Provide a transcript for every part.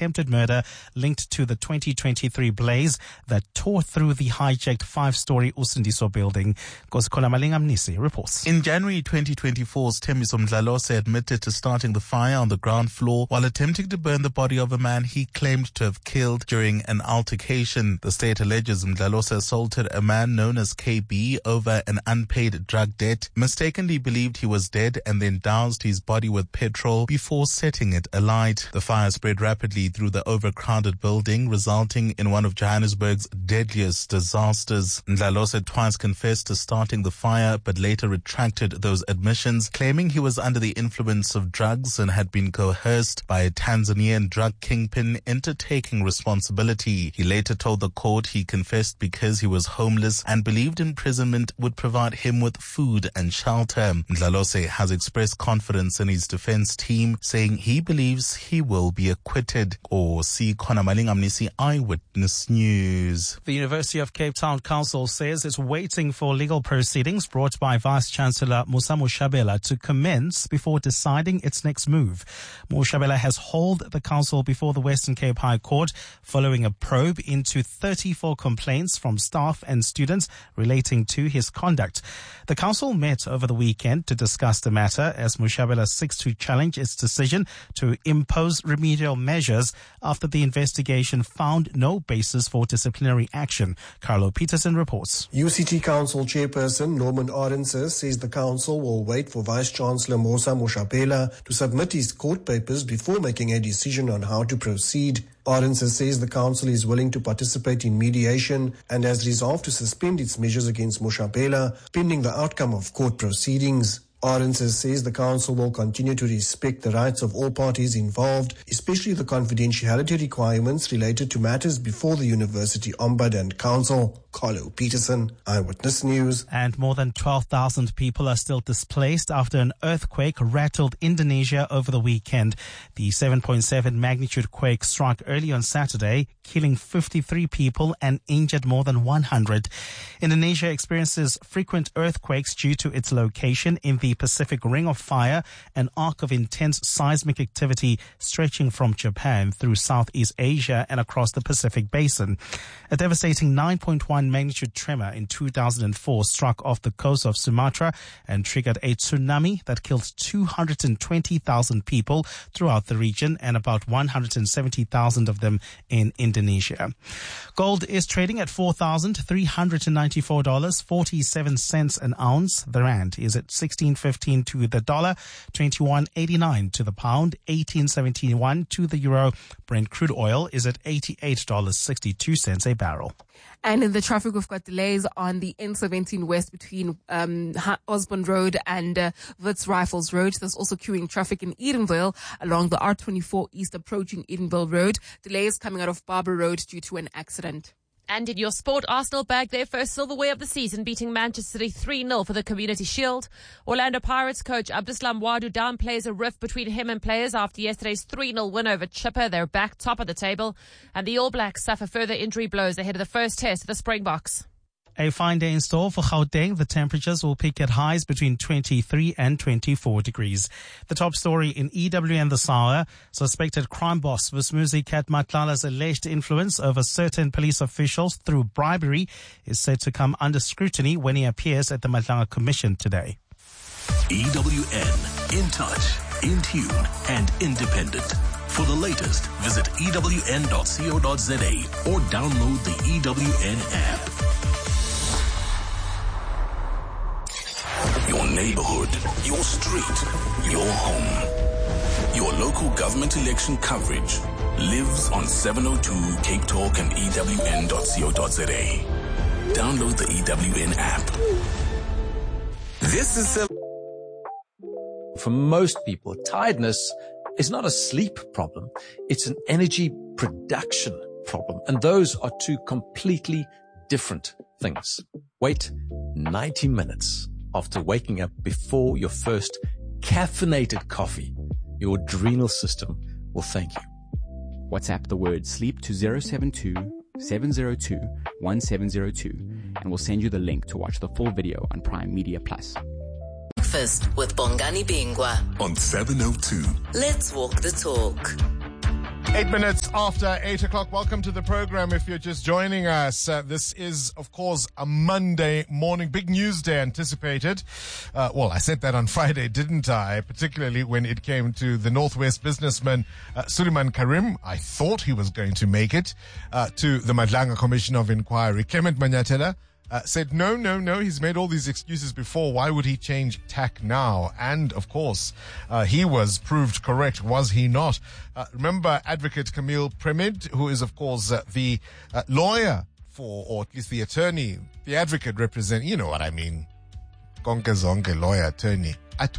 attempted murder linked to the 2023 blaze that tore through the hijacked 5-story Usindiso building. Kosikhola Malingamnisi reports. In January 2024's Thembiso Mdlalose admitted to starting the fire on the ground floor while attempting to burn the body of a man he claimed to have killed during an altercation. The state alleges Mdlalose assaulted a man known as KB over an unpaid drug debt, mistakenly believed he was dead, and then doused his body with petrol before setting it alight. The fire spread rapidly through the overcrowded building, resulting in one of Johannesburg's deadliest disasters. Mdlalose twice confessed to starting the fire, but later retracted those admissions, claiming he was under the influence of drugs and had been coerced by a Tanzanian drug kingpin into taking responsibility. He later told the court he confessed because he was homeless and believed imprisonment would provide him with food and shelter. Mdlalose has expressed confidence in his defense team, saying he believes he will be acquitted. Kosikhola Malingamnisi, Eyewitness News. The University of Cape Town Council says it's waiting for legal proceedings brought by Vice-Chancellor Musa Moshabela to commence before deciding its next move. Moshabela has hauled the council before the Western Cape High Court following a probe into 34 complaints from staff and students relating to his conduct. The council met over the weekend to discuss the matter as Moshabela seeks to challenge its decision to impose remedial measures after the investigation found no basis for disciplinary action. Carlo Peterson reports. UCT Council Chairperson Norman Arendse says the council will wait for Vice-Chancellor Musa Moshabela to submit his court papers before making a decision on how to proceed. Arendse says the council is willing to participate in mediation and has resolved to suspend its measures against Moshabela pending the outcome of court proceedings. Arendse says the council will continue to respect the rights of all parties involved, especially the confidentiality requirements related to matters before the University Ombudsman and Council. Carlo Peterson, Eyewitness News. And more than 12,000 people are still displaced after an earthquake rattled Indonesia over the weekend. The 7.7 magnitude quake struck early on Saturday, killing 53 people and injured more than 100. Indonesia experiences frequent earthquakes due to its location in the Pacific Ring of Fire, an arc of intense seismic activity stretching from Japan through Southeast Asia and across the Pacific Basin. A devastating 9.1 magnitude tremor in 2004 struck off the coast of Sumatra and triggered a tsunami that killed 220,000 people throughout the region and about 170,000 of them in Indonesia. Gold is trading at $4,394.47 an ounce. The rand is at 16.15 to the dollar, 21.89 to the pound, 18.71 to the euro. Brent crude oil is at $88.62 a barrel. And in the traffic, we've got delays on the N17 West between Osborne Road and Wits Rifles Road. There's also queuing traffic in Edenvale along the R24 East approaching Edenvale Road. Delays coming out of Barber Road due to an accident. And in your sport, Arsenal bagged their first silverware of the season, beating Manchester City 3-0 for the Community Shield. Orlando Pirates coach Abdeslam Wadu downplays a rift between him and players after yesterday's 3-0 win over Chipper. They're back top of the table. And the All Blacks suffer further injury blows ahead of the first test of the Springboks. A fine day in store for Gauteng. The temperatures will peak at highs between 23 and 24 degrees. The top story in EWN this hour: suspected crime boss Vismuzi Kat Matlala's alleged influence over certain police officials through bribery is set to come under scrutiny when he appears at the Matlala Commission today. EWN, in touch, in tune and independent. For the latest, visit ewn.co.za or download the EWN app. Your neighborhood, your street, your home. Your local government election coverage lives on 702 Cape Talk and ewn.co.za. Download the EWN app. This is for most people, tiredness is not a sleep problem. It's an energy production problem. And those are two completely different things. Wait 90 minutes after waking up before your first caffeinated coffee. Your adrenal system will thank you. WhatsApp the word sleep to 072-702-1702 and we'll send you the link to watch the full video on Prime Media Plus. Breakfast with Bongani Bingwa on 702. Let's walk the talk. 8 minutes after 8 o'clock. Welcome to the program. If you're just joining us, this is, of course, a Monday morning. Big news day anticipated. I said that on Friday, didn't I? Particularly when it came to the Northwest businessman, Suleiman Karim. I thought he was going to make it to the Madlanga Commission of Inquiry. Clement Manyathela said, no, he's made all these excuses before. Why would he change tack now? And, of course, he was proved correct, was he not? Remember Advocate Camille Premid, who is, of course, the lawyer for, or at least the attorney, the advocate represent, you know what I mean. Konke zonke, lawyer, attorney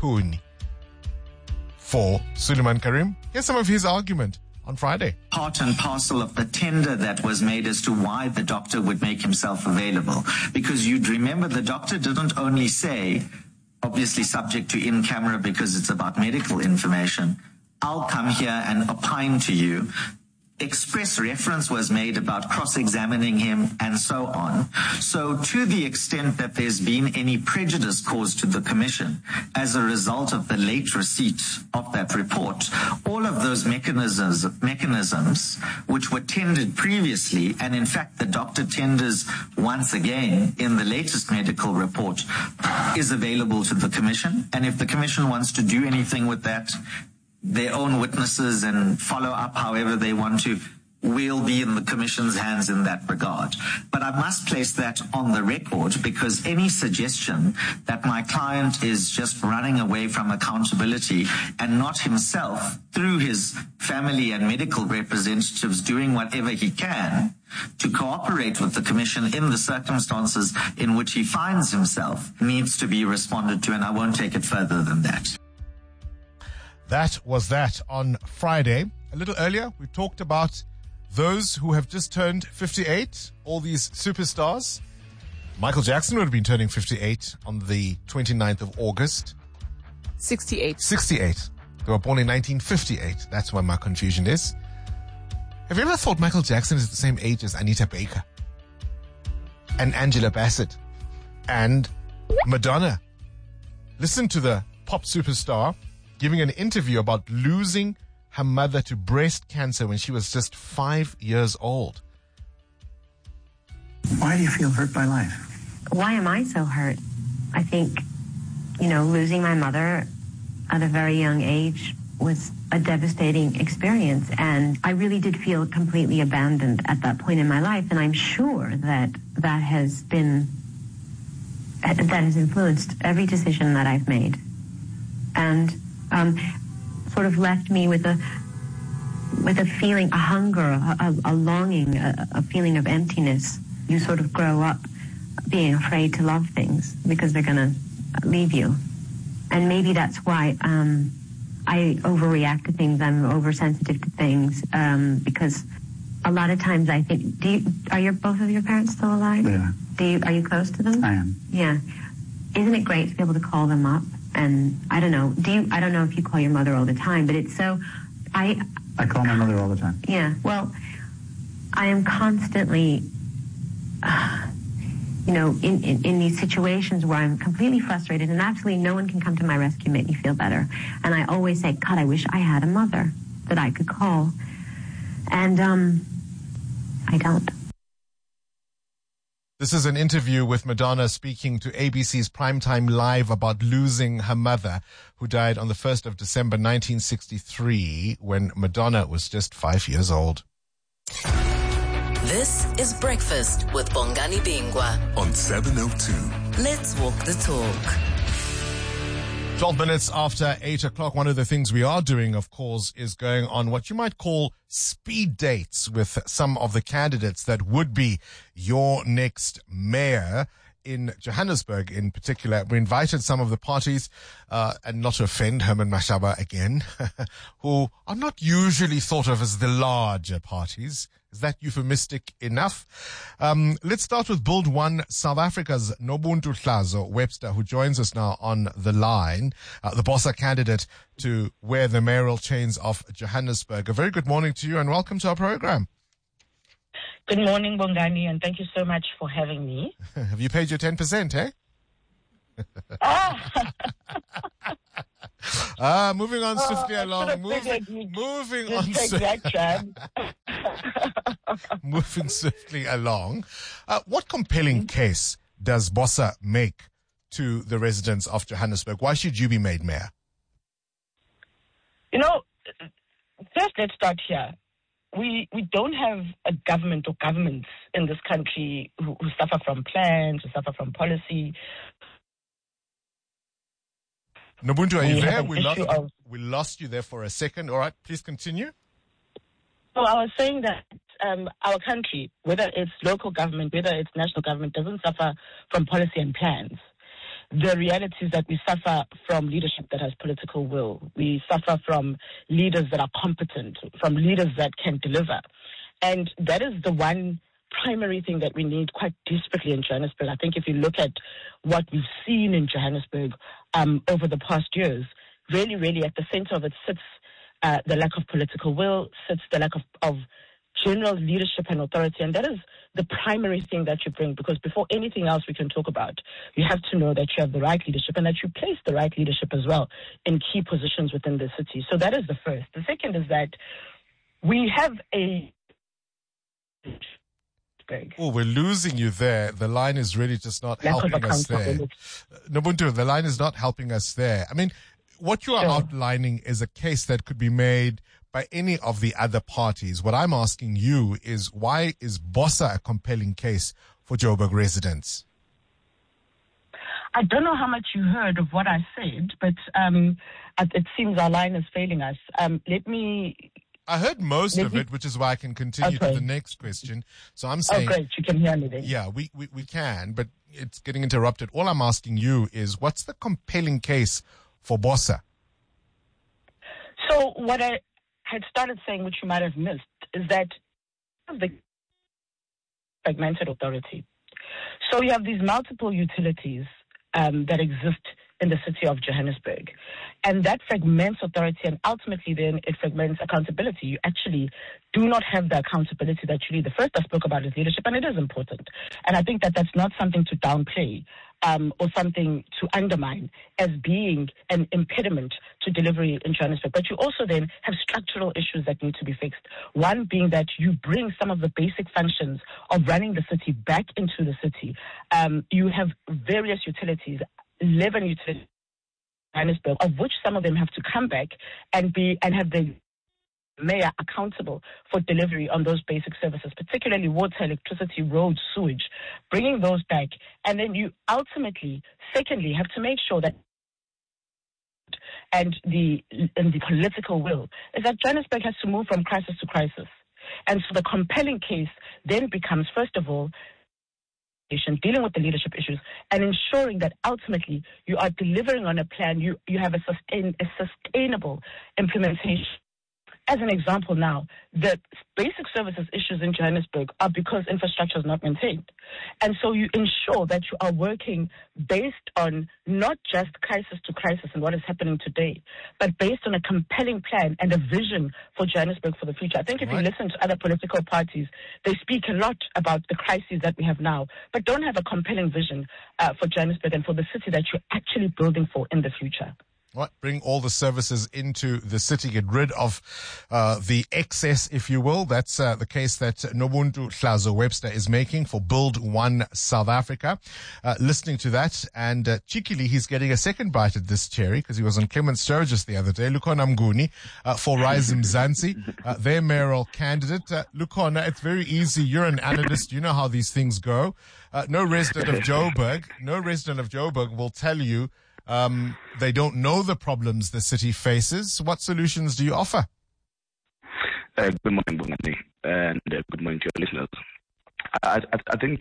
for Suleiman Karim. Here's some of his argument on Friday. Part and parcel of the tender that was made as to why the doctor would make himself available. Because you'd remember the doctor didn't only say, obviously subject to in camera because it's about medical information, I'll come here and opine to you. Express reference was made about cross-examining him and so on. So to the extent that there's been any prejudice caused to the commission as a result of the late receipt of that report, all of those mechanisms which were tendered previously, and in fact the doctor tenders once again in the latest medical report, is available to the commission. And if the commission wants to do anything with that, their own witnesses and follow up however they want to, will be in the commission's hands in that regard. But I must place that on the record because any suggestion that my client is just running away from accountability and not himself, through his family and medical representatives, doing whatever he can to cooperate with the commission in the circumstances in which he finds himself, needs to be responded to, and I won't take it further than that. That was that on Friday. A little earlier, we talked about those who have just turned 58, all these superstars. Michael Jackson would have been turning 58 on the 29th of August. 68. They were born in 1958. That's where my confusion is. Have you ever thought Michael Jackson is the same age as Anita Baker and Angela Bassett and Madonna? Listen to the pop superstar giving an interview about losing her mother to breast cancer when she was just 5 years old. Why do you feel hurt by life? Why am I so hurt? I think, losing my mother at a very young age was a devastating experience. And I really did feel completely abandoned at that point in my life. And I'm sure that has influenced every decision that I've made. And sort of left me with a feeling, a hunger, a longing, a feeling of emptiness. You sort of grow up being afraid to love things because they're going to leave you. And maybe that's why I overreact to things. I'm oversensitive to things because a lot of times I think, are both of your parents still alive? Yeah. Are you close to them? I am. Yeah. Isn't it great to be able to call them up? And I don't know. I don't know if you call your mother all the time, but it's so. I call my mother all the time. Yeah. Well, I am constantly, in these situations where I'm completely frustrated and absolutely no one can come to my rescue and make me feel better. And I always say, God, I wish I had a mother that I could call. And I don't. This is an interview with Madonna speaking to ABC's Primetime Live about losing her mother, who died on the 1st of December 1963 when Madonna was just 5 years old. This is Breakfast with Bongani Bingwa on 702. Let's walk the talk. 12 minutes after 8 o'clock, one of the things we are doing, of course, is going on what you might call speed dates with some of the candidates that would be your next mayor in Johannesburg in particular. We invited some of the parties, and not to offend Herman Mashaba again, who are not usually thought of as the larger parties. Is that euphemistic enough? Let's start with Build One South Africa's Nobuntu Hlazo Webster, who joins us now on the line, the BOSA candidate to wear the mayoral chains of Johannesburg. A very good morning to you and welcome to our program. Good morning, Bongani, and thank you so much for having me. Have you paid your 10%, eh? Moving on swiftly along. Moving swiftly along. What compelling case does Bossa make to the residents of Johannesburg? Why should you be made mayor? First let's start here. We don't have a government or governments in this country who suffer from plans, who suffer from policy. Nobuntu, are you there? We lost you there for a second. All right, please continue. So I was saying that our country, whether it's local government, whether it's national government, doesn't suffer from policy and plans. The reality is that we suffer from leadership that has political will. We suffer from leaders that are competent, from leaders that can deliver. And that is the one primary thing that we need quite desperately in Johannesburg. I think if you look at what we've seen in Johannesburg over the past years, really, really at the center of it sits the lack of political will, sits the lack of general leadership and authority. And that is the primary thing that you bring, because before anything else we can talk about, you have to know that you have the right leadership and that you place the right leadership as well in key positions within the city. So that is the first. The second is that we have Oh, we're losing you there. The line is really just not helping us there. Nobuntu, the line is not helping us there. I mean, what you are outlining is a case that could be made by any of the other parties. What I'm asking you is, why is Bossa a compelling case for Joburg residents? I don't know how much you heard of what I said, but it seems our line is failing us. I heard most of it, which is why I can continue to the next question. So I'm saying... Oh, great. You can hear me then. Yeah, we can, but it's getting interrupted. All I'm asking you is, what's the compelling case for Bossa? So what I had started saying, which you might have missed, is that the fragmented authority. So you have these multiple utilities that exist in the city of Johannesburg. And that fragments authority, and ultimately then it fragments accountability. You actually do not have the accountability that you need. The first I spoke about is leadership, and it is important. And I think that that's not something to downplay or something to undermine as being an impediment to delivery in Johannesburg. But you also then have structural issues that need to be fixed. One being that you bring some of the basic functions of running the city back into the city. You have various utilities, 11 utilities in Johannesburg, of which some of them have to come back and have the mayor accountable for delivery on those basic services, particularly water, electricity, roads, sewage, bringing those back. And then you ultimately, secondly, have to make sure that and the political will is that Johannesburg has to move from crisis to crisis. And so the compelling case then becomes, first of all, dealing with the leadership issues and ensuring that ultimately you are delivering on a plan, you have a sustainable implementation. As an example now, the basic services issues in Johannesburg are because infrastructure is not maintained. And so you ensure that you are working based on not just crisis to crisis and what is happening today, but based on a compelling plan and a vision for Johannesburg for the future. I think if you listen to other political parties, they speak a lot about the crises that we have now, but don't have a compelling vision for Johannesburg and for the city that you're actually building for in the future. Right, bring all the services into the city, get rid of the excess, if you will. That's the case that Nobuntu Hlazo Webster is making for Build One South Africa. Listening to that, and cheekily, he's getting a second bite at this cherry because he was on Clement Sturgis the other day. Lukhona Mnguni for Rise Mzansi, their mayoral candidate. Lukhona, it's very easy. You're an analyst. You know how these things go. No resident of Joburg will tell you they don't know the problems the city faces. What solutions do you offer? Good morning, Bongani, and good morning to your listeners. I think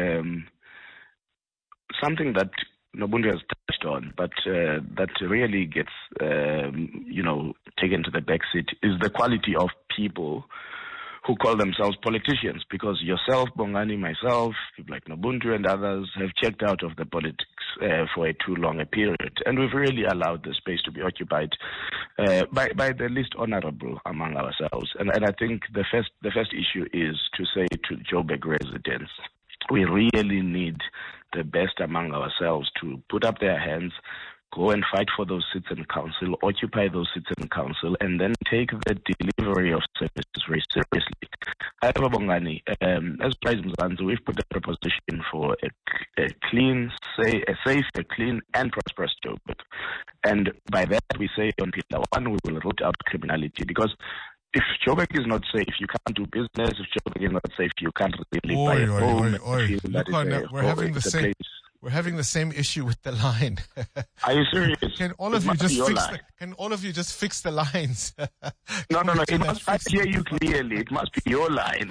something that Nobuntu has touched on, but that really gets, taken to the back seat is the quality of people who call themselves politicians, because yourself, Bongani, myself, people like Nobuntu and others have checked out of the politics for a too long a period. And we've really allowed the space to be occupied by the least honorable among ourselves. And I think the first issue is to say to Joburg residents, we really need the best among ourselves to put up their hands, go and fight for those seats in council, occupy those seats in council, and then take the delivery of services very seriously. However, Bongani, as Rise Mzansi, we've put a proposition for a safe, clean, and prosperous Joburg. And by that, we say on pillar 1, we will root out criminality, because if Joburg is not safe, you can't do business. If Joburg is not safe, you can't really buy a home. We're having the same issue with the line. Are you serious? Can all of you just fix the lines? No. It must, I hear you clearly. It must be your line.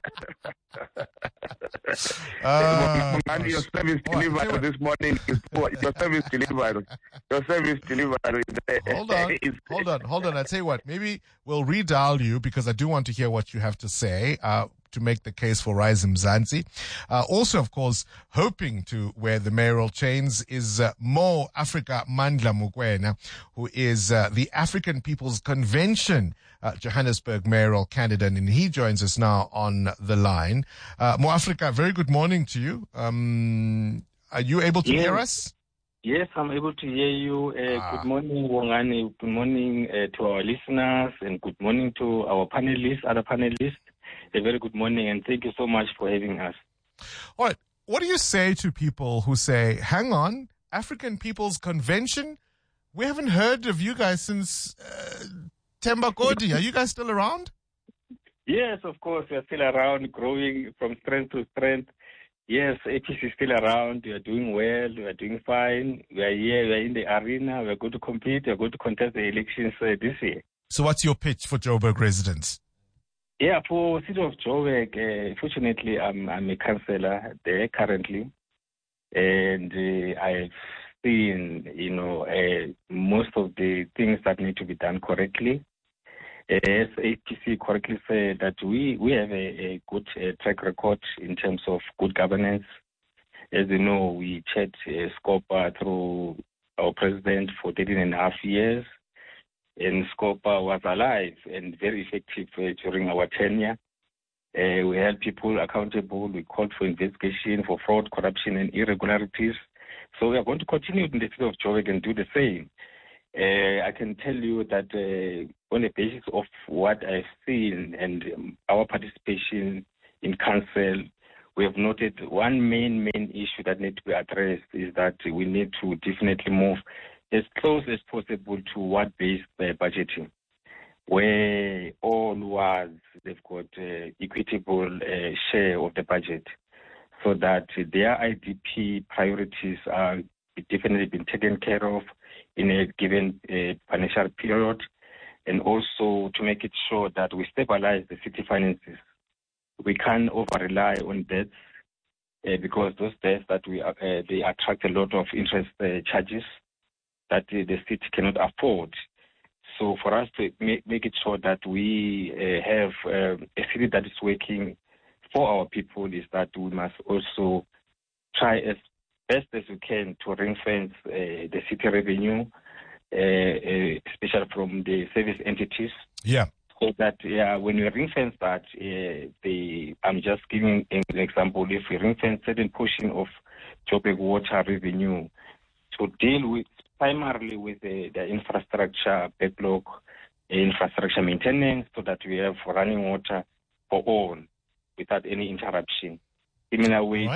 Your service delivery this morning is poor. Your service delivery. Hold on. I tell you what. Maybe we'll redial you, because I do want to hear what you have to say. To make the case for Rise Mzansi. Also, of course, hoping to wear the mayoral chains is Mo Africa Mandla Mokoena, who is the African People's Convention Johannesburg mayoral candidate, and he joins us now on the line. Mo Africa, very good morning to you. Are you able to hear us? Yes, I'm able to hear you. Good morning, Wongani. Good morning to our listeners, and good morning to our other panelists. A very good morning, and thank you so much for having us. All right. What do you say to people who say, hang on, African People's Convention? We haven't heard of you guys since Themba Godi. Are you guys still around? Yes, of course. We are still around, growing from strength to strength. Yes, APC is still around. We are doing well. We are doing fine. We are here. We are in the arena. We are going to compete. We are going to contest the elections this year. So what's your pitch for Joburg residents? Yeah, for City of Joburg, fortunately, I'm a councillor there currently, and I've seen, most of the things that need to be done correctly. As APC correctly said, that we have a good track record in terms of good governance. As you know, we chaired SCOPA through our president for 13.5 years. And SCOPA was alive and very effective during our tenure. We held people accountable. We called for investigation for fraud, corruption, and irregularities. So we are going to continue in the city of Joburg and do the same. I can tell you that on the basis of what I've seen and our participation in council, we have noted one main issue that needs to be addressed is that we need to definitely move as close as possible to ward-based budgeting, where all wards, they've got equitable share of the budget, so that their IDP priorities are definitely been taken care of in a given financial period, and also to make it sure that we stabilize the city finances. We can't over-rely on debts because those debts that they attract a lot of interest charges that the city cannot afford. So for us to make it sure that we have a city that is working for our people is that we must also try as best as we can to ring-fence the city revenue, especially from the service entities. Yeah. So that, when we ring-fence that, I'm just giving an example. If we ring-fence certain portion of Joburg water revenue to deal with primarily with the infrastructure backlog, infrastructure maintenance, so that we have running water for all without any interruption. Similar way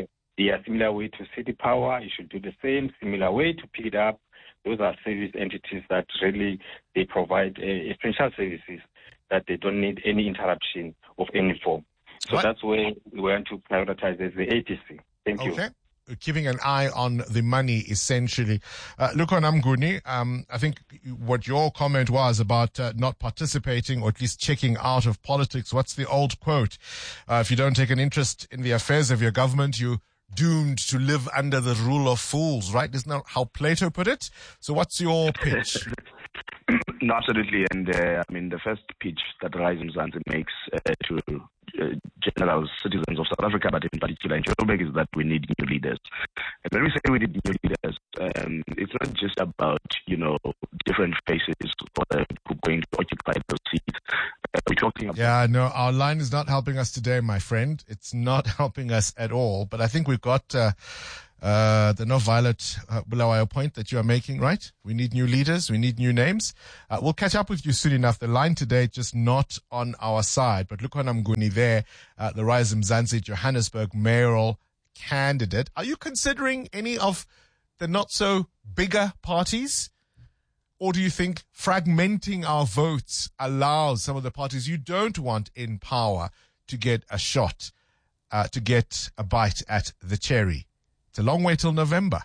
to city power, you should do the same. Similar way to pick it up. Those are service entities that really they provide essential services that they don't need any interruption of any form. So that's where we want to prioritize as the APC. Thank you. Okay. Keeping an eye on the money, essentially. Lukhona Mnguni, I think what your comment was about not participating or at least checking out of politics. What's the old quote? If you don't take an interest in the affairs of your government, you're doomed to live under the rule of fools, right? Isn't that how Plato put it? So what's your pitch? No, absolutely. And the first pitch that Rise Mzansi makes to general citizens of South Africa, but in particular in Joburg, is that we need new leaders. And when we say we need new leaders, it's not just about, different faces who are going to occupy those seats. We're talking about... our line is not helping us today, my friend. It's not helping us at all. But I think we've got the no violent Bulawayo point that you are making, right? We need new leaders. We need new names. We'll catch up with you soon enough. The line today just not on our side. But Lukhona Mnguni there, the Rise Mzansi Johannesburg mayoral candidate. Are you considering any of the not so bigger parties? Or do you think fragmenting our votes allows some of the parties you don't want in power to get a shot, to get a bite at the cherry? It's a long way till November.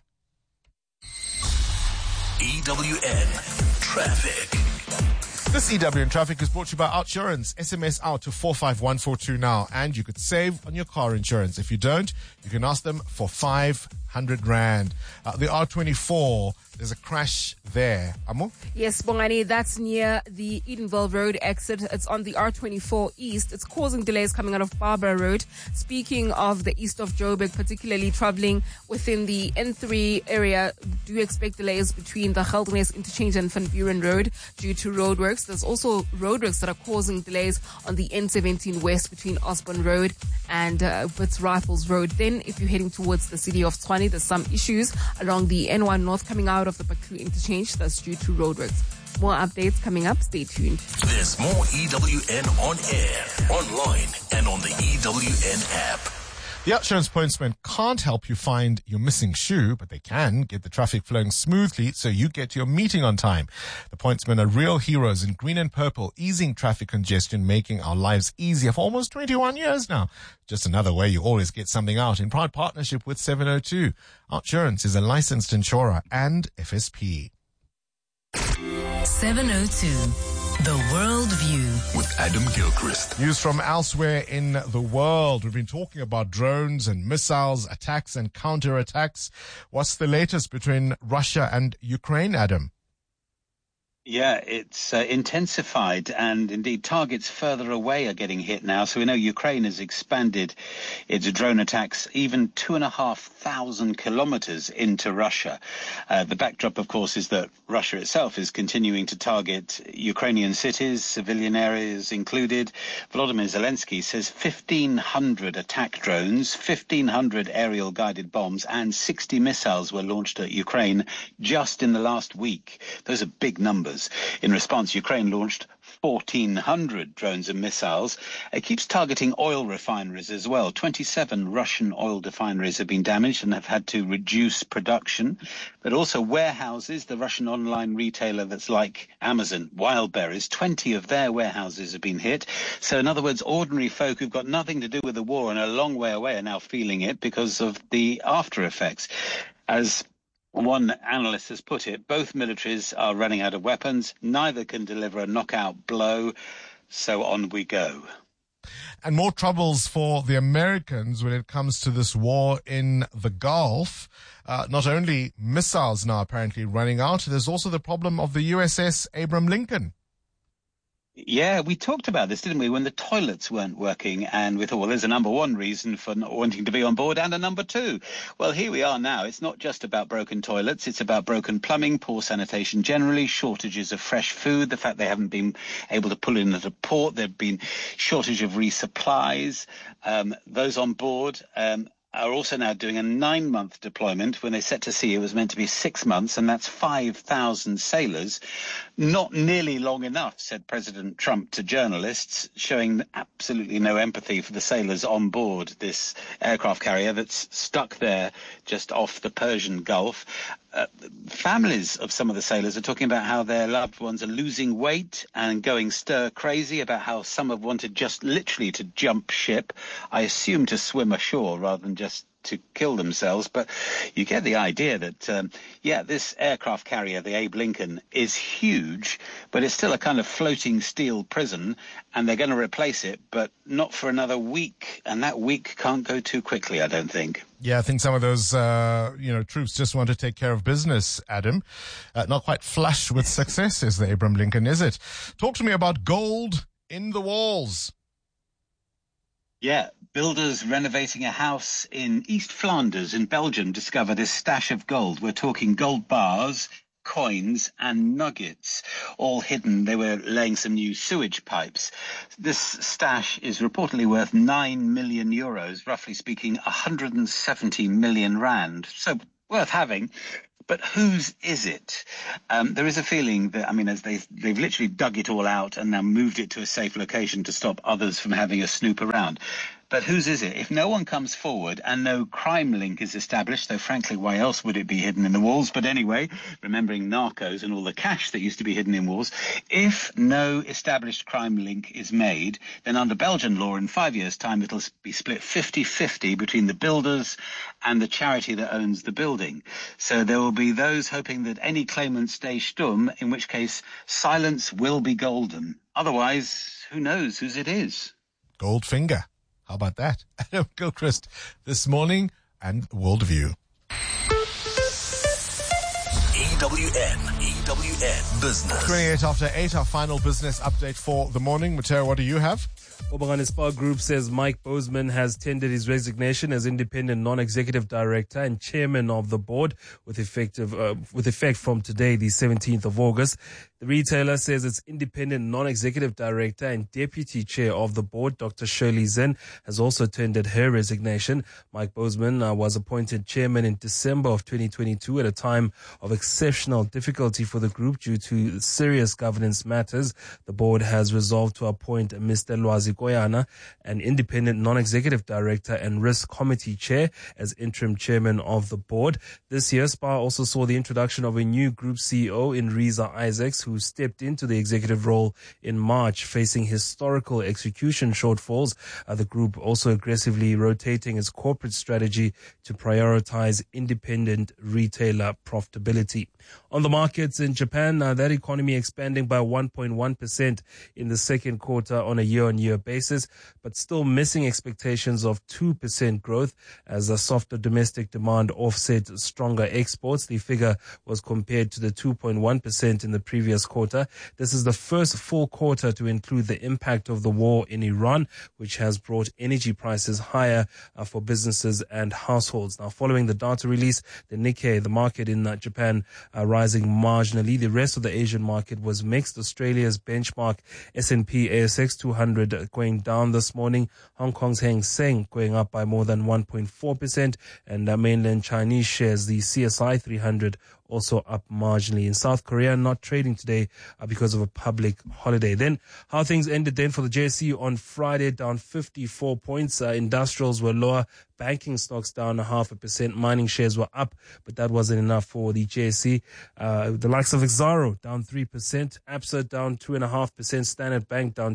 EWN Traffic. This EWN Traffic is brought to you by Outsurance. SMS out to 45142 now, and you could save on your car insurance. If you don't, you can ask them for 500 Rand. The R24, there's a crash there. Amo? Yes, Bongani, that's near the Edenville Road exit. It's on the R24 East. It's causing delays coming out of Barbara Road. Speaking of the east of Joburg, particularly traveling within the N3 area, do expect delays between the Geldenhuys Interchange and Van Buren Road due to roadworks. There's also roadworks that are causing delays on the N17 West between Osborne Road and Wits Rifles Road. Then, if you're heading towards the city of Tshwane, there's some issues along the N1 North coming out of the Bakru Interchange. That's due to roadworks. More updates coming up. Stay tuned. There's more EWN on air, online, and on the EWN app. The Outsurance Pointsmen can't help you find your missing shoe, but they can get the traffic flowing smoothly so you get to your meeting on time. The Pointsmen are real heroes in green and purple, easing traffic congestion, making our lives easier for almost 21 years now. Just another way you always get something out in proud partnership with 702. Outsurance is a licensed insurer and FSP. 702. The World View with Adam Gilchrist. News from elsewhere in the world. We've been talking about drones and missiles, attacks and counterattacks. What's the latest between Russia and Ukraine, Adam? Yeah, it's intensified, and indeed targets further away are getting hit now. So we know Ukraine has expanded its drone attacks even 2,500 kilometers into Russia. The backdrop, of course, is that Russia itself is continuing to target Ukrainian cities, civilian areas included. Volodymyr Zelensky says 1,500 attack drones, 1,500 aerial guided bombs, and 60 missiles were launched at Ukraine just in the last week. Those are big numbers. In response, Ukraine launched 1,400 drones and missiles. It keeps targeting oil refineries as well. 27 Russian oil refineries have been damaged and have had to reduce production. But also warehouses, the Russian online retailer that's like Amazon, Wildberries, 20 of their warehouses have been hit. So in other words, ordinary folk who've got nothing to do with the war and a long way away are now feeling it because of the after effects. As one analyst has put it, both militaries are running out of weapons. Neither can deliver a knockout blow. So on we go. And more troubles for the Americans when it comes to this war in the Gulf. Not only missiles now apparently running out, there's also the problem of the USS Abraham Lincoln. Yeah, we talked about this, didn't we, when the toilets weren't working, and we thought, well, there's a number one reason for not wanting to be on board and a number two. Well, here we are now. It's not just about broken toilets. It's about broken plumbing, poor sanitation generally, shortages of fresh food, the fact they haven't been able to pull in at a port. There have been shortage of resupplies. Those on board are also now doing a 9-month deployment. When they set to sea, it was meant to be 6 months, and that's 5,000 sailors. Not nearly long enough, said President Trump to journalists, showing absolutely no empathy for the sailors on board this aircraft carrier that's stuck there just off the Persian Gulf. Families of some of the sailors are talking about how their loved ones are losing weight and going stir crazy, about how some have wanted just literally to jump ship, I assume to swim ashore rather than just to kill themselves. But you get the idea that, this aircraft carrier, the Abe Lincoln, is huge, but it's still a kind of floating steel prison, and they're going to replace it, but not for another week. And that week can't go too quickly, I don't think. Yeah, I think some of those, troops just want to take care of business, Adam. Not quite flush with success, is the Abraham Lincoln, is it? Talk to me about gold in the walls. Yeah, builders renovating a house in East Flanders in Belgium discovered a stash of gold. We're talking gold bars coins and nuggets, all hidden. They were laying some new sewage pipes. This stash is reportedly worth 9 million euros, roughly speaking 170 million rand. So worth having. But whose is it? There is a feeling that, as they've literally dug it all out and now moved it to a safe location to stop others from having a snoop around. But whose is it? If no one comes forward and no crime link is established, though frankly, why else would it be hidden in the walls? But anyway, remembering Narcos and all the cash that used to be hidden in walls, if no established crime link is made, then under Belgian law in 5 years' time, it'll be split 50-50 between the builders and the charity that owns the building. So there will be those hoping that any claimant stays stumm, in which case silence will be golden. Otherwise, who knows whose it is? Goldfinger. How about that? Adam Gilchrist this morning and Worldview. EWN Business. 28 after 8, our final business update for the morning. Matera, what do you have? Obangani Spar Group says Mike Bozeman has tendered his resignation as independent non-executive director and chairman of the board with effect from today, the 17th of August. The retailer says its independent non-executive director and deputy chair of the board, Dr. Shirley Zinn, has also tendered her resignation. Mike Bozeman was appointed chairman in December of 2022 at a time of exceptional difficulty for the group due to serious governance matters. The board has resolved to appoint Mr. Lwazi Koyana, an independent non-executive director and risk committee chair, as interim chairman of the board. This year, SPAR also saw the introduction of a new group CEO in Riza Isaacs, who stepped into the executive role in March, facing historical execution shortfalls. The group also aggressively rotating its corporate strategy to prioritize independent retailer profitability. On the markets in Japan, that economy expanding by 1.1% in the second quarter on a year-on-year basis, but still missing expectations of 2% growth as a softer domestic demand offset stronger exports. The figure was compared to the 2.1% in the previous quarter. This is the first full quarter to include the impact of the war in Iran, which has brought energy prices higher for businesses and households. Now, following the data release, the Nikkei, the market in Japan, rising marginally. The rest of the Asian market was mixed. Australia's benchmark S&P ASX 200 going down this morning. Hong Kong's Hang Seng going up by more than 1.4%. And mainland Chinese shares, the CSI 300, also up marginally. In South Korea, not trading today because of a public holiday. Then how things ended then for the JSE on Friday, down 54 points. Industrials were lower. Banking stocks down 0.5%. Mining shares were up, but that wasn't enough for the JSE. The likes of Exxaro down 3%. Absa down 2.5%. Standard Bank down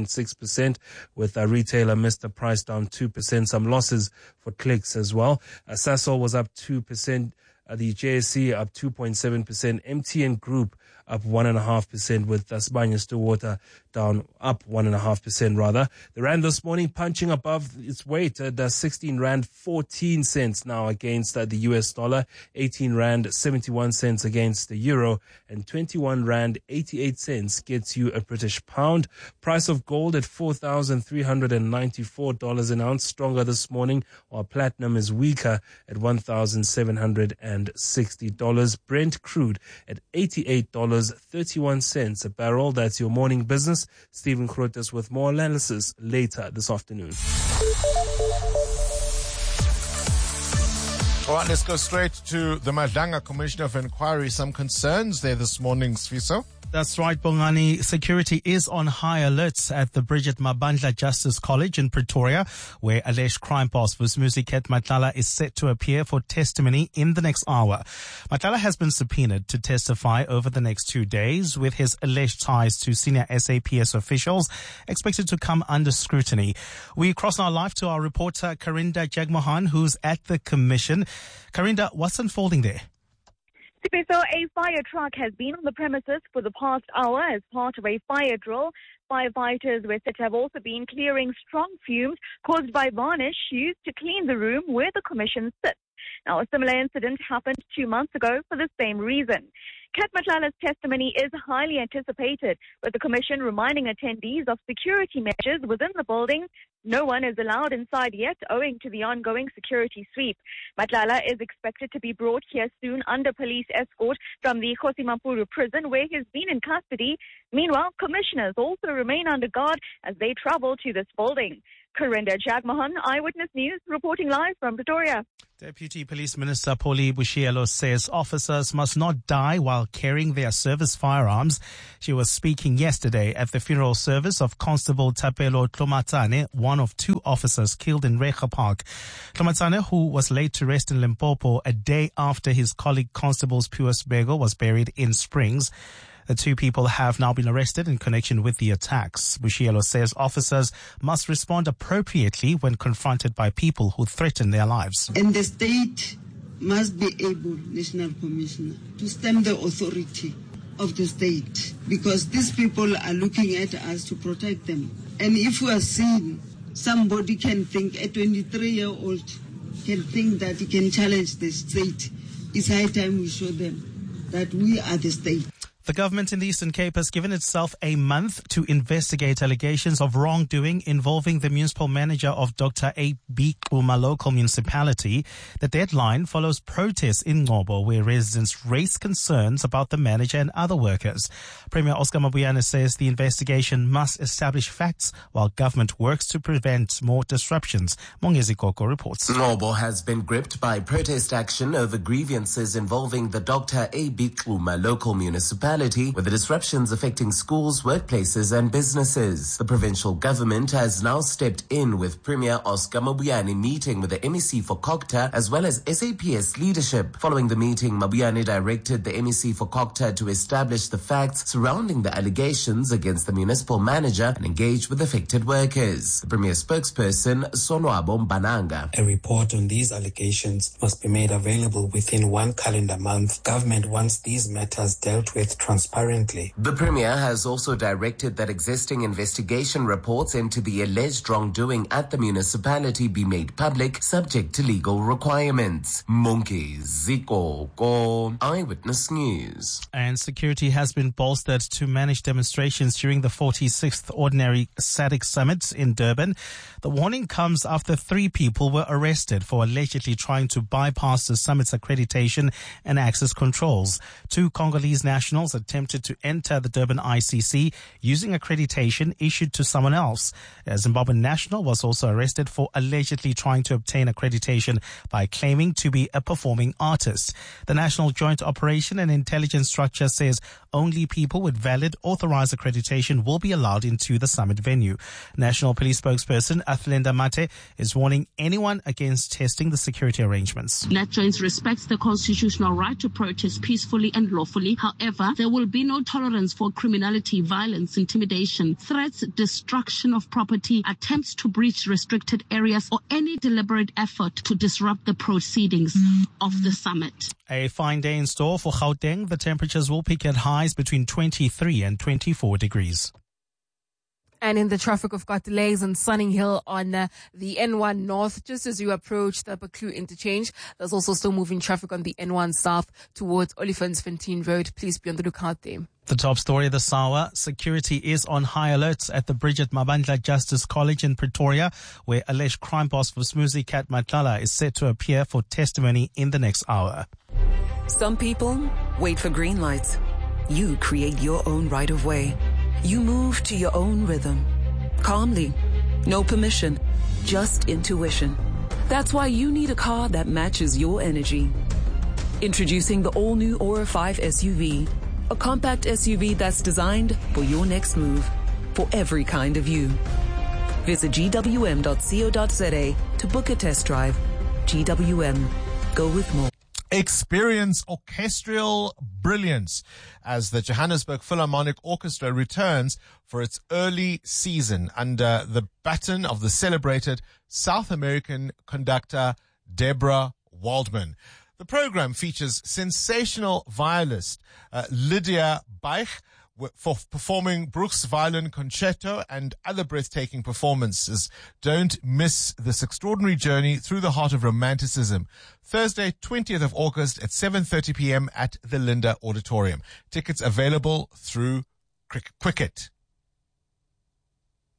2.6%, with retailer Mr. Price down 2%. Some losses for Clicks as well. Sasol was up 2%. The JSE up 2.7%. MTN Group up 1.5%, with Sibanye-Stillwater down up 1.5% rather. The rand this morning punching above its weight at 16 rand 14 cents now against the US dollar, 18 rand 71 cents against the euro, and 21 rand 88 cents gets you a British pound. Price of gold at $4,394 an ounce, stronger this morning, while platinum is weaker at $1,760. Brent crude at $88.31 a barrel. That's your morning business. Stephen Krotis with more analysis later this afternoon. All right, let's go straight to the Madlanga Commissioner of Inquiry. Some concerns there this morning, Sfiso. That's right, Bongani. Security is on high alert at the Bridget Mabandla Justice College in Pretoria, where alleged crime boss Vusmuzi Matlala is set to appear for testimony in the next hour. Matlala has been subpoenaed to testify over the next 2 days, with his alleged ties to senior SAPS officials expected to come under scrutiny. We cross now live to our reporter Karinda Jagmohan, who's at the commission. Karinda, what's unfolding there? So a fire truck has been on the premises for the past hour as part of a fire drill. Firefighters were said to have also been clearing strong fumes caused by varnish used to clean the room where the commission sits. Now, a similar incident happened 2 months ago for the same reason. Kat Matlala's testimony is highly anticipated, with the commission reminding attendees of security measures within the building, No one is allowed inside yet, owing to the ongoing security sweep. Matlala is expected to be brought here soon under police escort from the Kosimampuru prison, where he's been in custody. Meanwhile, commissioners also remain under guard as they travel to this building. Karinda Jagmohan, Eyewitness News, reporting live from Pretoria. Deputy Police Minister Polly Bushielo says officers must not die while carrying their service firearms. She was speaking yesterday at the funeral service of Constable Tapelo Tlomatsane, one of two officers killed in Rekha Park. Tlomatsane, who was laid to rest in Limpopo a day after his colleague Constable Pius Bego was buried in Springs. The two people have now been arrested in connection with the attacks. Bushielo says officers must respond appropriately when confronted by people who threaten their lives. And the state must be able, National Commissioner, to stem the authority of the state, because these people are looking at us to protect them. And if we are seen, somebody can think, a 23-year-old can think that he can challenge the state. It's high time we show them that we are the state. The government in the Eastern Cape has given itself a month to investigate allegations of wrongdoing involving the municipal manager of Dr. A.B. Xuma local municipality. The deadline follows protests in Ngobo, where residents raised concerns about the manager and other workers. Premier Oscar Mabuyane says the investigation must establish facts while government works to prevent more disruptions. Mongezi Koko reports. Ngobo has been gripped by protest action over grievances involving the Dr. A.B. Xuma local municipality, with the disruptions affecting schools, workplaces and businesses. The provincial government has now stepped in, with Premier Oscar Mabuyane meeting with the MEC for COGTA as well as SAPS leadership. Following the meeting, Mabuyane directed the MEC for COGTA to establish the facts surrounding the allegations against the municipal manager and engage with affected workers. The Premier spokesperson, Sonwabo Mbananga. A report on these allegations must be made available within 1 calendar month. Government wants these matters dealt with transparently. The Premier has also directed that existing investigation reports into the alleged wrongdoing at the municipality be made public, subject to legal requirements. Monkey Ziko, Eyewitness News. And security has been bolstered to manage demonstrations during the 46th Ordinary SADC Summit in Durban. The warning comes after 3 people were arrested for allegedly trying to bypass the summit's accreditation and access controls. 2 Congolese nationals attempted to enter the Durban ICC using accreditation issued to someone else. A Zimbabwean national was also arrested for allegedly trying to obtain accreditation by claiming to be a performing artist. The National Joint Operation and Intelligence Structure says only people with valid authorized accreditation will be allowed into the summit venue. National Police spokesperson Athlenda Mate is warning anyone against testing the security arrangements. NatJoins respects the constitutional right to protest peacefully and lawfully. However, there will be no tolerance for criminality, violence, intimidation, threats, destruction of property, attempts to breach restricted areas, or any deliberate effort to disrupt the proceedings of the summit. A fine day in store for Gauteng. The temperatures will peak at highs between 23 and 24 degrees. And in the traffic, we've got delays on Sunning Hill on the N1 North, just as you approach the Baklu interchange. There's also still moving traffic on the N1 South towards Olifantsfontein Road. Please be on the lookout there. The top story this hour, security is on high alert at the Bridget Mabandla Justice College in Pretoria, where alleged crime boss Vusmuzi Kat Matlala is set to appear for testimony in the next hour. Some people wait for green lights. You create your own right of way. You move to your own rhythm. Calmly. No permission. Just intuition. That's why you need a car that matches your energy. Introducing the all-new Aura 5 SUV. A compact SUV that's designed for your next move. For every kind of you. Visit gwm.co.za to book a test drive. GWM. Go with more. Experience orchestral brilliance as the Johannesburg Philharmonic Orchestra returns for its early season under the baton of the celebrated South American conductor Deborah Waldman. The program features sensational violist Lydia Baich for performing Bruch's Violin Concerto and other breathtaking performances. Don't miss this extraordinary journey through the heart of romanticism. Thursday, 20th of August at 7:30 p.m. at the Linda Auditorium. Tickets available through Quicket.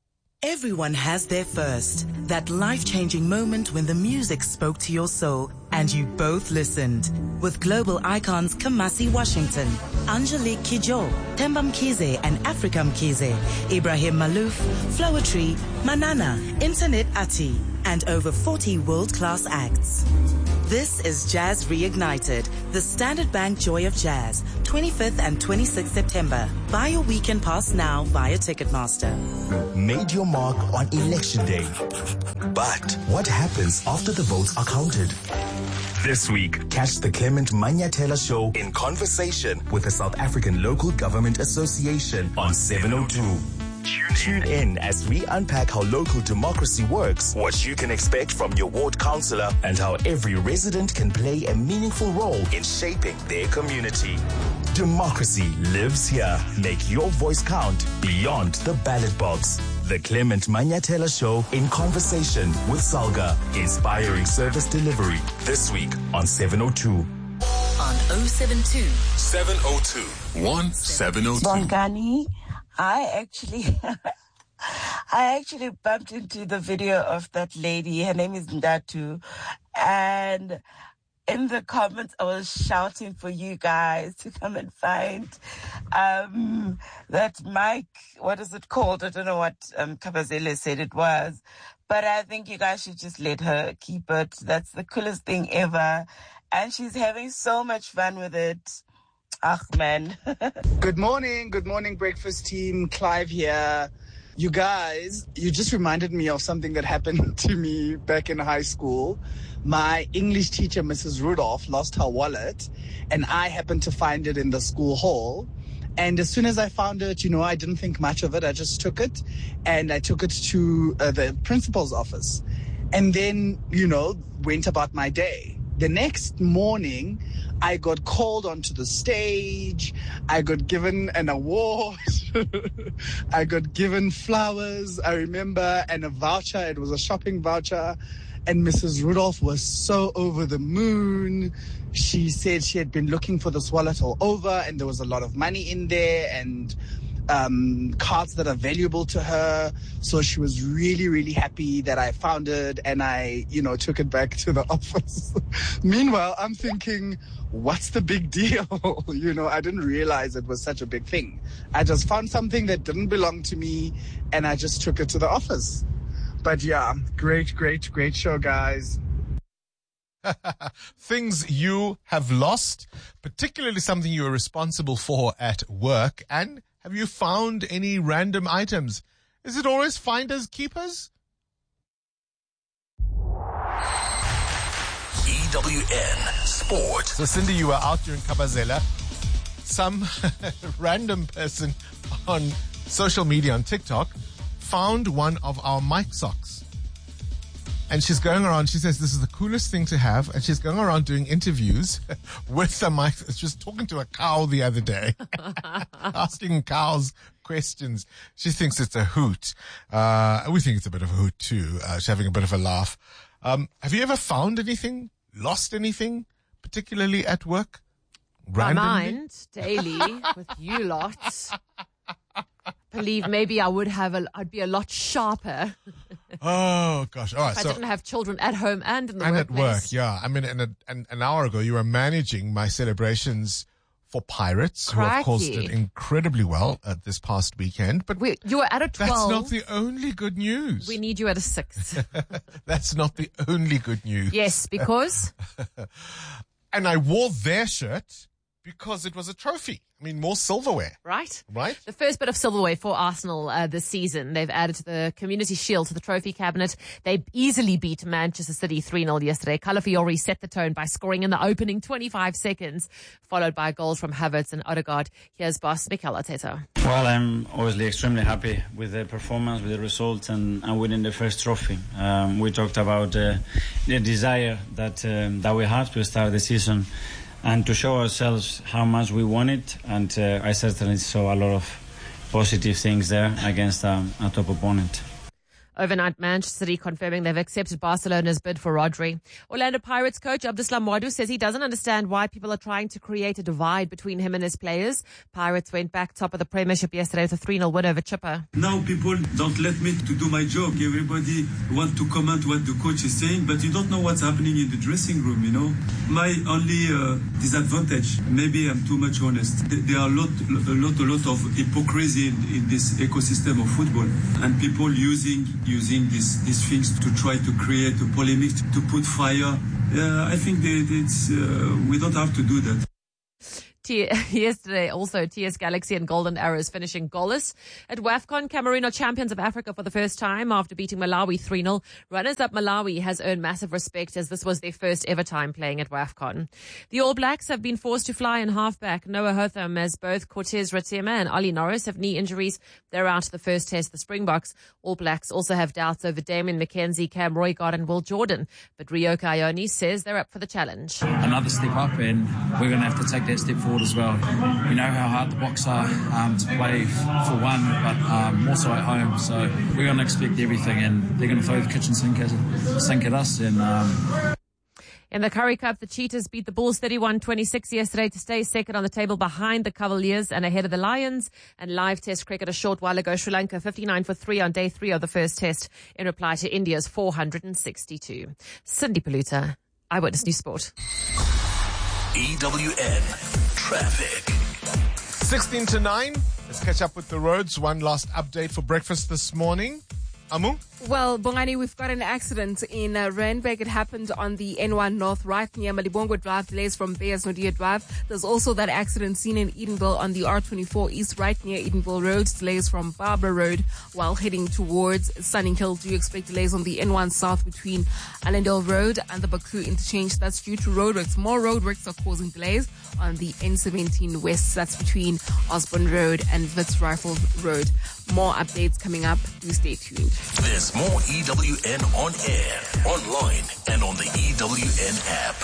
Everyone has their first, that life-changing moment when the music spoke to your soul and you both listened. With global icons Kamasi Washington, Angelique Kidjo, Themba Mkhize and Africa Mkhize, Ibrahim Malouf, Flowetree, Manana, Internet Ati, and over 40 world-class acts. This is Jazz Reignited, the Standard Bank Joy of Jazz, 25th and 26th September. Buy your weekend pass now via Ticketmaster. Made your mark on Election Day. But what happens after the votes are counted? This week, catch the Clement Manyathela Show in conversation with the South African Local Government Association on 702. Tune in as we unpack how local democracy works, what you can expect from your ward councillor, and how every resident can play a meaningful role in shaping their community. Democracy lives here. Make your voice count beyond the ballot box. The Clement Manyathela Show in conversation with Salga, inspiring service delivery. This week on 702. On 072 702 1702. Bongani, I actually bumped into the video of that lady. Her name is Ndatu. And in the comments, I was shouting for you guys to come and find that mic. What is it called? I don't know what Kabazele said it was. But I think you guys should just let her keep it. That's the coolest thing ever. And she's having so much fun with it. Ah, man. Good morning, breakfast team. Clive here. You guys, you just reminded me of something that happened to me back in high school. My English teacher, Mrs. Rudolph, lost her wallet, and I happened to find it in the school hall. And as soon as I found it, I didn't think much of it. I just took it, and I took it to the principal's office. And then, went about my day. The next morning, I got called onto the stage. I got given an award. I got given flowers, I remember, and a voucher. It was a shopping voucher. And Mrs. Rudolph was so over the moon. She said she had been looking for this wallet all over, and there was a lot of money in there and cards that are valuable to her. So she was really, really happy that I found it, and I, took it back to the office. Meanwhile, I'm thinking, what's the big deal? I didn't realize it was such a big thing. I just found something that didn't belong to me, and I just took it to the office. But yeah, great show, guys. Things you have lost, particularly something you were responsible for at work. And have you found any random items? Is it always finders keepers? EWN Sport. So Cindy, you were out during Kabazela. Some random person on social media, on TikTok, found one of our mic socks. And she's going around, she says this is the coolest thing to have. And she's going around doing interviews with the mic. She was talking to a cow the other day, asking cows questions. She thinks it's a hoot. We think it's a bit of a hoot too. She's having a bit of a laugh. Have you ever found anything, lost anything, particularly at work? My Randomly? mind daily with you lots. Believe maybe I'd be a lot sharper. Oh gosh! All right. If I So didn't have children at home and in the and workplace. at work, yeah. I mean, an hour ago, you were managing my celebrations for Pirates, who of course Crikey. did incredibly well this past weekend. But You were at a 12. that's not the only good news. We need you at a 6. That's not the only good news. Yes, because? And I wore their shirt because it was a trophy. I mean, more silverware. Right? Right? The first bit of silverware for Arsenal this season. They've added to the Community Shield to the trophy cabinet. They easily beat Manchester City 3-0 yesterday. Calafiori set the tone by scoring in the opening 25 seconds, followed by goals from Havertz and Odegaard. Here's boss Mikel Arteta. Well, I'm obviously extremely happy with the performance, with the results, and winning the first trophy. We talked about the desire that we have to start the season and to show ourselves how much we want it. And I certainly saw a lot of positive things there against a top opponent. Overnight, Manchester City confirming they've accepted Barcelona's bid for Rodri. Orlando Pirates coach Abdeslam Wadu says he doesn't understand why people are trying to create a divide between him and his players. Pirates went back top of the Premiership yesterday with a 3-0 win over Chipper. Now people don't let me to do my job. Everybody want to comment what the coach is saying, but you don't know what's happening in the dressing room, you know. My only disadvantage, maybe I'm too much honest. There are a lot of hypocrisy in this ecosystem of football, and people using these things to try to create a polemic, to put fire. I think we don't have to do that. Yesterday, also, TS Galaxy and Golden Arrows finishing goalless. At WAFCON, Cameroon are champions of Africa for the first time after beating Malawi 3-0. Runners-up Malawi has earned massive respect as this was their first ever time playing at WAFCON. The All Blacks have been forced to fly in halfback Noah Hotham as both Cortez Ratema and Ollie Norris have knee injuries. They're out of the first test, the Springboks. All Blacks also have doubts over Damien McKenzie, Cam Roygaard and Will Jordan. But Rio Ione says they're up for the challenge. Another step up, and we're going to have to take that step forward as well. We know how hard the Boks are to play for one, but more so at home. So we're going to expect everything, and they're going to throw the kitchen sink at us. And in the Currie Cup, the Cheetahs beat the Bulls 31-26 yesterday to stay second on the table behind the Cavaliers and ahead of the Lions. And live test cricket a short while ago, Sri Lanka 59 for 3 on day 3 of the first test in reply to India's 462. Cindy Paluta, Eyewitness News Sport. EWN Traffic. 16 to 9. Let's catch up with the roads. One last update for breakfast this morning. Amu? Well, Bongani, we've got an accident in Randburg. It happened on the N1 North right near Malibongo Drive, delays from Bears Nodia Drive. There's also that accident seen in Edenville on the R24 East right near Edenville Road, delays from Barbara Road while heading towards Sunninghill. Do you expect delays on the N1 South between Allendale Road and the Baku interchange? That's due to roadworks. More roadworks are causing delays on the N17 West. That's between Osborne Road and Wits Rifles Road. More updates coming up. Do stay tuned. There's more EWN on air, online, and on the EWN app.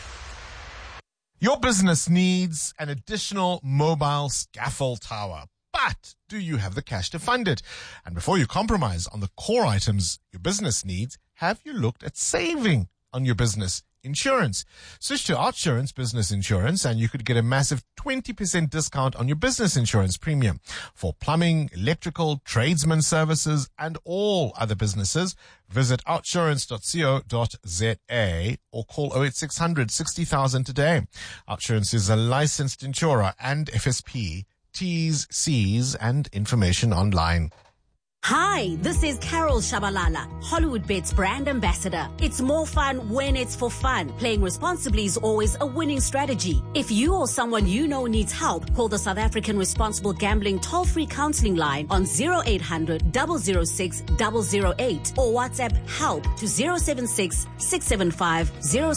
Your business needs an additional mobile scaffold tower, but do you have the cash to fund it? And before you compromise on the core items your business needs, have you looked at saving on your business insurance? Switch to OUTsurance Business Insurance and you could get a massive 20% discount on your business insurance premium. For plumbing, electrical, tradesman services and all other businesses, visit outsurance.co.za or call 08600 60,000 today. OUTsurance is a licensed insurer and FSP. T's, C's and information online. Hi, this is Carol Shabalala, Hollywood Bets brand ambassador. It's more fun when it's for fun. Playing responsibly is always a winning strategy. If you or someone you know needs help, call the South African Responsible Gambling toll-free counseling line on 0800 006 008 or WhatsApp help to 076 675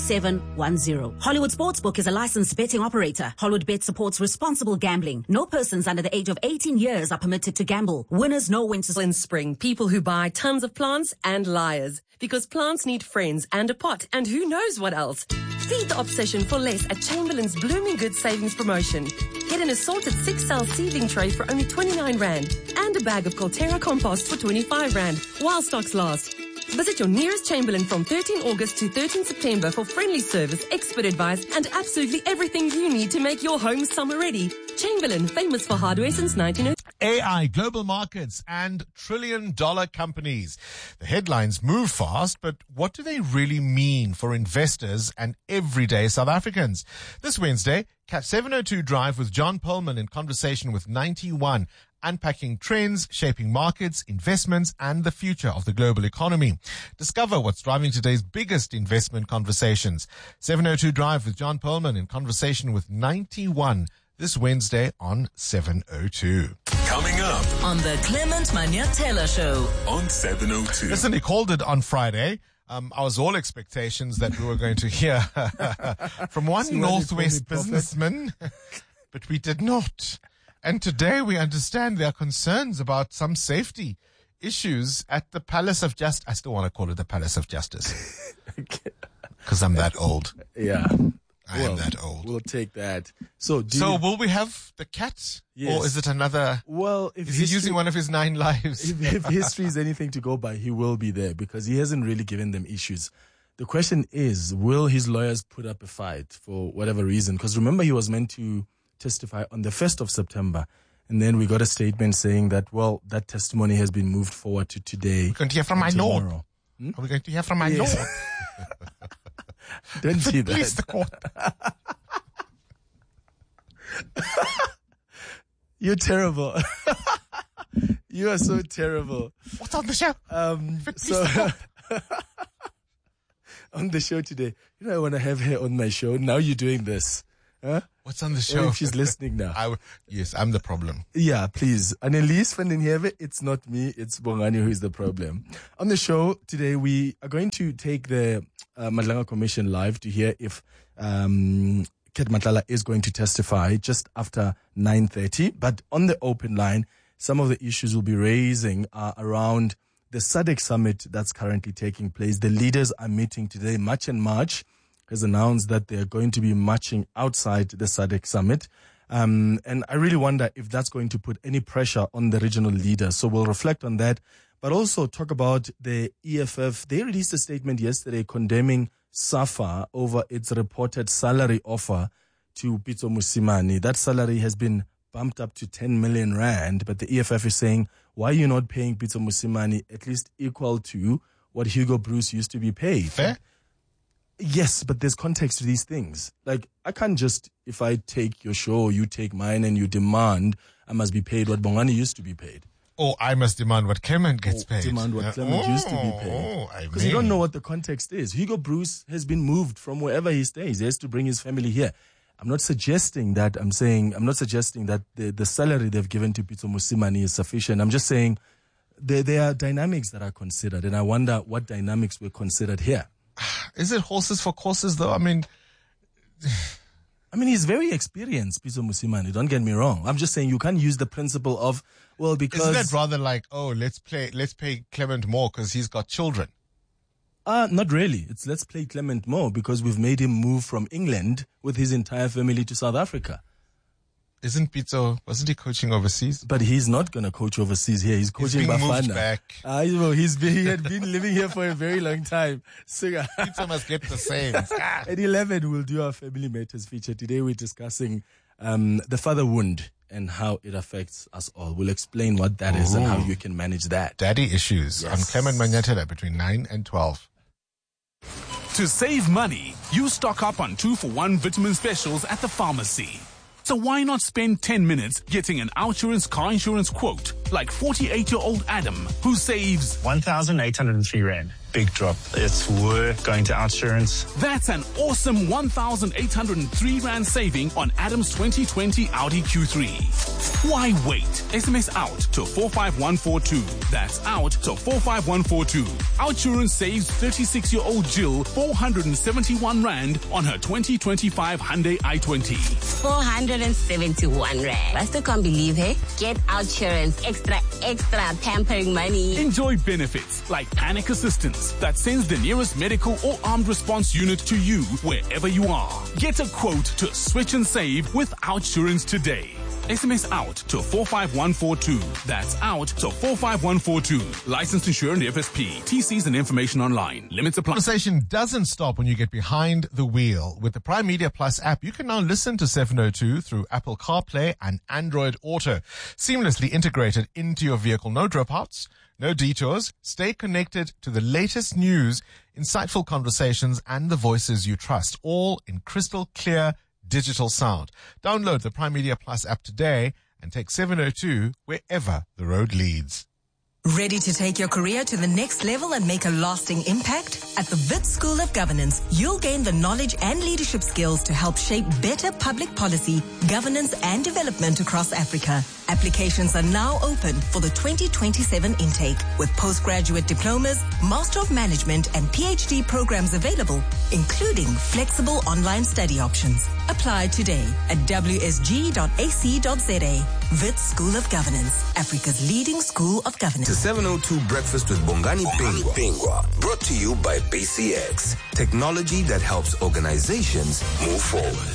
0710. Hollywood Sportsbook is a licensed betting operator. Hollywood Bet supports responsible gambling. No persons under the age of 18 years are permitted to gamble. Winners know when to in spring, people who buy tons of plants and liars. Because plants need friends and a pot and who knows what else. Feed the obsession for less at Chamberlain's Blooming Good Savings Promotion. Get an assorted 6-cell seedling tray for only 29 Rand and a bag of Colterra compost for 25 Rand while stocks last. Visit your nearest Chamberlain from 13 August to 13 September for friendly service, expert advice, and absolutely everything you need to make your home summer ready. Chamberlain, famous for hardware since 1902. AI, global markets, and trillion-dollar companies. The headlines move fast, but what do they really mean for investors and everyday South Africans? This Wednesday, catch 702 Drive with John Perlman in conversation with 91, unpacking trends, shaping markets, investments, and the future of the global economy. Discover what's driving today's biggest investment conversations. 702 Drive with John Perlman in conversation with 91 this Wednesday on 702. Coming up on the Clement Manyatela Show on 702. Listen, he called it on Friday. I was all expectations that we were going to hear from one Northwest businessman, but we did not. And today we understand there are concerns about some safety issues at the Palace of Justice. I still want to call it the Palace of Justice because I'm that old. Yeah. I am that old. We'll take that. So will we have the cat? Yes. Or is it another? Well, is he using one of his 9 lives? If history is anything to go by, he will be there because he hasn't really given them issues. The question is, will his lawyers put up a fight for whatever reason? Because remember, he was meant to testify on the 1st of September. And then we got a statement saying that, well, that testimony has been moved forward to today. We're going to hear from my lord. Are we going to hear from my lord? Don't see that. Please, the court. You're terrible. You are so terrible. What's on the show? On the show today, I want to have her on my show. Now you're doing this. Huh? What's on the show? What if she's listening now? Yes, I'm the problem. Yeah, please. Annelies van den Heewe, it's not me, it's Bongani who is the problem. On the show today, we are going to take the Madlanga Commission live to hear if Ket Matlala is going to testify just after 9:30. But on the open line, some of the issues we'll be raising are around the SADC summit that's currently taking place. The leaders are meeting today. March and March has announced that they're going to be marching outside the SADC summit. And I really wonder if that's going to put any pressure on the regional leaders. So we'll reflect on that, but also talk about the EFF. They released a statement yesterday condemning SAFA over its reported salary offer to Pitso Mosimane. That salary has been bumped up to 10 million rand, but the EFF is saying, why are you not paying Pitso Mosimane at least equal to what Hugo Bruce used to be paid? Fair? Yes, but there's context to these things. Like, I can't just, if I take your show, you take mine, and you demand I must be paid what Bongani used to be paid. Or I must demand what Clement gets paid. Demand what Clement used to be paid. Because you don't know what the context is. Hugo Bruce has been moved from wherever he stays. He has to bring his family here. I'm not suggesting that the salary they've given to Pitso Mosimane is sufficient. I'm just saying there are dynamics that are considered, and I wonder what dynamics were considered here. Is it horses for courses, though? I mean, he's very experienced, Pitso Mosimane. Don't get me wrong. I'm just saying you can't use the principle of, well, because... Isn't that rather like, let's pay Clement more because he's got children? Not really. It's let's play Clement more because we've made him move from England with his entire family to South Africa. Wasn't he coaching overseas? But he's not going to coach overseas here. He's coaching Bafana. Moved back. He had been living here for a very long time. So, Pitso must get the same. At 11, we'll do our Family Matters feature. Today we're discussing the father wound and how it affects us all. We'll explain what that is and how you can manage that. Daddy issues on Clement Manyatela between 9 and 12. To save money, you stock up on 2-for-1 vitamin specials at the pharmacy. So why not spend 10 minutes getting an OUTsurance car insurance quote like 48-year-old Adam, who saves 1,803 Rand. Big drop. It's worth going to OUTsurance. That's an awesome 1,803 Rand saving on Adam's 2020 Audi Q3. Why wait? SMS out to 45142. That's out to 45142. OUTsurance saves 36-year-old Jill 471 Rand on her 2025 Hyundai i20. 471 Rand. I still can't believe it. Get OUTsurance extra pampering money. Enjoy benefits like panic assistance that sends the nearest medical or armed response unit to you wherever you are. Get a quote to switch and save with OUTsurance today. SMS out to 45142. That's out to 45142. Licensed insurer and FSP. TCs and information online. Limits apply. Conversation doesn't stop when you get behind the wheel. With the Prime Media Plus app, you can now listen to 702 through Apple CarPlay and Android Auto. Seamlessly integrated into your vehicle. No dropouts, no detours. Stay connected to the latest news, insightful conversations, and the voices you trust. All in crystal clear digital sound. Download the Prime Media Plus app today and take 702 wherever the road leads. Ready to take your career to the next level and make a lasting impact? At the Wits School of Governance, you'll gain the knowledge and leadership skills to help shape better public policy, governance and development across Africa. Applications are now open for the 2027 intake with postgraduate diplomas, Master of Management and PhD programs available, including flexible online study options. Apply today at wsg.ac.za. Wits School of Governance, Africa's leading school of governance. To 702 Breakfast with Bongani Pingwa. Brought to you by BCX. Technology that helps organizations move forward.